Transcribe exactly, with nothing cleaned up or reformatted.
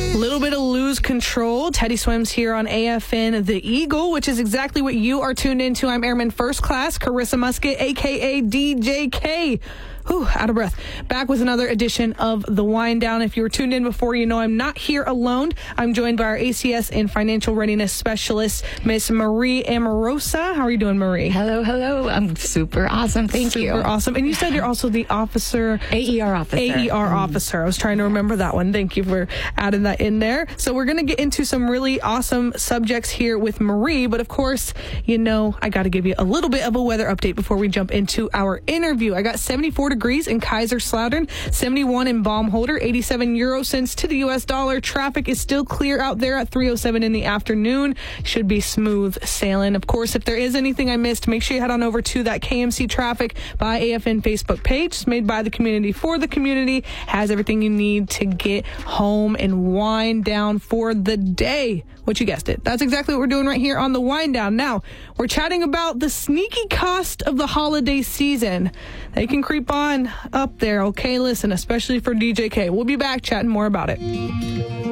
A little bit of Lose Control. Teddy Swims here on A F N The Eagle, which is exactly what you are tuned into. I'm Airman First Class, Carissa Musket, a k a. D J K. Whew, out of breath. Back with another edition of The Wind Down. If you were tuned in before, you know I'm not here alone. I'm joined by our A C S and Financial Readiness Specialist, Miss Marie Amorosa. How are you doing, Marie? Hello, hello. I'm super awesome. Thank super you. Super awesome. And you said you're also the officer. A E R officer. A E R mm. officer. I was trying to remember that one. Thank you for adding that in there. So we're going to get into some really awesome subjects here with Marie. But of course, you know, I got to give you a little bit of a weather update before we jump into our interview. I got seventy-four degrees in Kaiserslautern, seventy-one in Baumholder, eighty-seven euro cents to the U S dollar. Traffic is still clear out there at three oh seven in the afternoon. Should be smooth sailing. Of course, if there is anything I missed, make sure you head on over to that K M C Traffic by A F N Facebook page. It's made by the community for the community. Has everything you need to get home and wind down for the day. What you guessed it. That's exactly what we're doing right here on the Wind Down. Now, we're chatting about the sneaky cost of the holiday season. They can creep on up there, okay? Listen, especially for D J K. We'll be back chatting more about it.